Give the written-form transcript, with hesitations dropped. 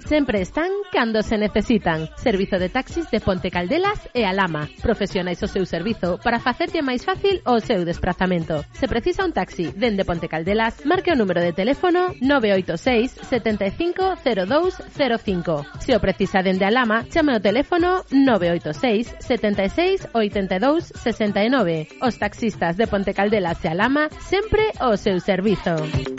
sempre están cando se necesitan. Servizo de taxis de Ponte Caldelas e Alhama. Profesionais o seu servizo para facerlle máis fácil o seu desplazamento. Se precisa un taxi dende Ponte Caldelas, marque o número de teléfono 986 75 02 05. Se o precisa dende Alhama, chame o teléfono 986 76 82 69. Os taxistas de Ponte Caldelas e Alhama sempre o seu servizo.